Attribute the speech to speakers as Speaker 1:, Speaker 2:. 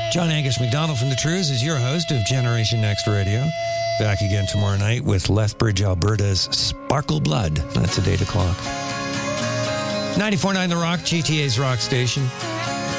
Speaker 1: John Angus McDonald from The Trues is your host of Generation Next Radio. Back again tomorrow night with Lethbridge, Alberta's Sparkle Blood. That's at 8 o'clock. 94.9 The Rock, GTA's rock station.